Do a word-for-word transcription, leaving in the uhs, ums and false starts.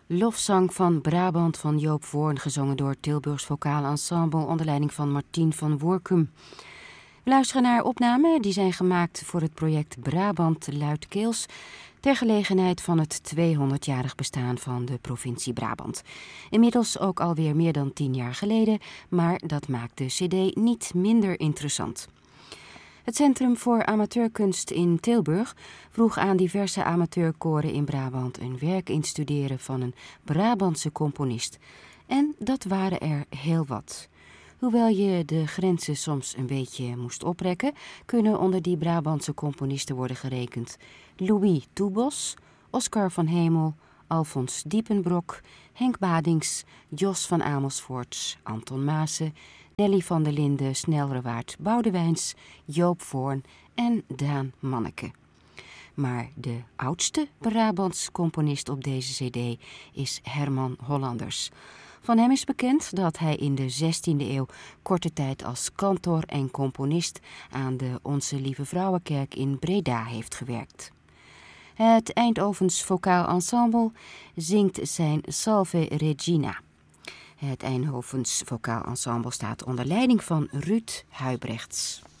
Lofzang van Brabant van Joop Voorn, gezongen door Tilburgs Vocaal Ensemble onder leiding van Martien van Woerkum. We luisteren naar opnamen die zijn gemaakt voor het project Brabant Luidkeels ter gelegenheid van het tweehonderdjarig bestaan van de provincie Brabant. Inmiddels ook alweer meer dan tien jaar geleden, maar dat maakt de cd niet minder interessant. Het Centrum voor Amateurkunst in Tilburg vroeg aan diverse amateurkoren in Brabant een werk instuderen van een Brabantse componist. En dat waren er heel wat. Hoewel je de grenzen soms een beetje moest oprekken, kunnen onder die Brabantse componisten worden gerekend Louis Toebos, Oscar van Hemel, Alfons Diepenbrok, Henk Badings, Jos van Amersfoort, Anton Maassen, Nelly van der Linden, Snelrewaard Boudewijns, Joop Voorn en Daan Manneke. Maar de oudste Brabants componist op deze cd is Herman Hollanders. Van hem is bekend dat hij in de zestiende eeuw korte tijd als kantor en componist aan de Onze Lieve Vrouwenkerk in Breda heeft gewerkt. Het Eindhovens Vocaal Ensemble zingt zijn Salve Regina. Het Eindhovens Vocaal Ensemble staat onder leiding van Ruud Huybrechts.